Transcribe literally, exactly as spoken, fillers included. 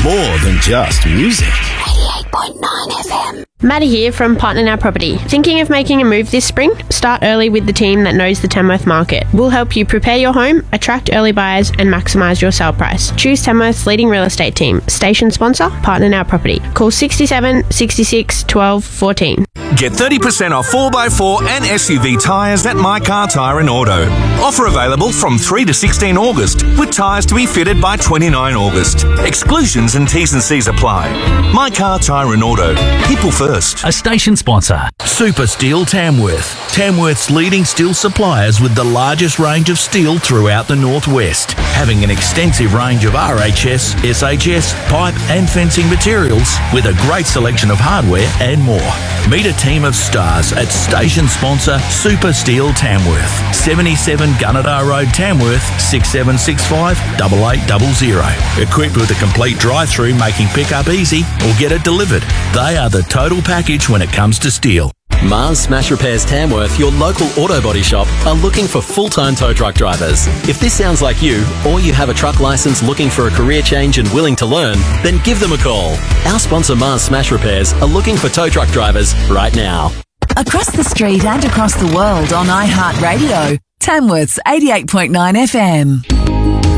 more than just music. eighty-eight point nine F M. Maddie here from Partner Now Property. Thinking of making a move this spring? Start early with the team that knows the Tamworth market. We'll help you prepare your home, attract early buyers and maximise your sale price. Choose Tamworth's leading real estate team. Station sponsor, Partner Now Property. Call sixty-seven, sixty-six, twelve, fourteen. Get thirty percent off four by four and S U V tyres at My Car Tyre and Auto. Offer available from three to sixteen August, with tyres to be fitted by twenty-nine August. Exclusions and T's and C's apply. My Car Tyre and Auto. People first. A station sponsor. Super Steel Tamworth. Tamworth's leading steel suppliers with the largest range of steel throughout the northwest. Having an extensive range of R H S, S H S, pipe and fencing materials with a great selection of hardware and more. Meet a team of stars at station sponsor Super Steel Tamworth. seventy-seven Gunnedah Road, Tamworth, six seven six five, eight eight zero zero. Equipped with a complete drive-through making pickup easy or get it delivered. They are the total package when it comes to steel. Mars Smash Repairs Tamworth, your local auto body shop, are looking for full-time tow truck drivers. If this sounds like you, or you have a truck licence looking for a career change and willing to learn, then give them a call. Our sponsor Mars Smash Repairs are looking for tow truck drivers right now. Across the street and across the world on iHeartRadio, Tamworth's eighty-eight point nine F M.